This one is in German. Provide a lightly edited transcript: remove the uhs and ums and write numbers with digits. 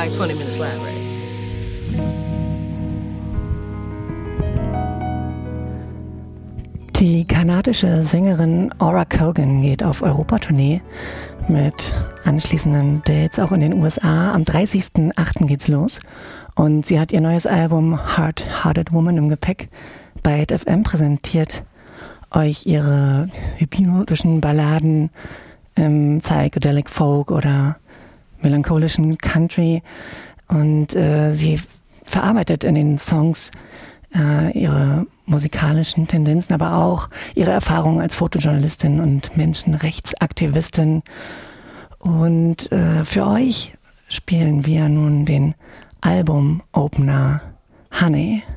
like 20-minute slide ride. Die kanadische Sängerin Aura Cogan geht auf Europatournee mit anschließenden Dates auch in den USA. Am 30.08. geht's los und sie hat ihr neues Album Hard-Hearted Woman im Gepäck. Bei FM präsentiert euch ihre hypnotischen Balladen im Psychedelic Folk oder melancholischen Country und sie verarbeitet in den Songs ihre musikalischen Tendenzen, aber auch ihre Erfahrungen als Fotojournalistin und Menschenrechtsaktivistin. Und für euch spielen wir nun den Album-Opener Honey.